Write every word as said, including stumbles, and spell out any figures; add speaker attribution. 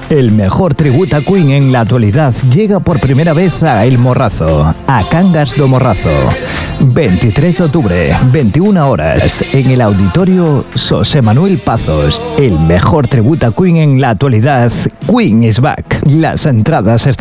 Speaker 1: El mejor tributo a Queen en la actualidad llega por primera vez a El Morrazo, a Cangas do Morrazo. veintitrés de octubre, veintiuna horas, en el auditorio José Manuel Pazos. El mejor tributo a Queen en la actualidad, Queen is Back. Las entradas están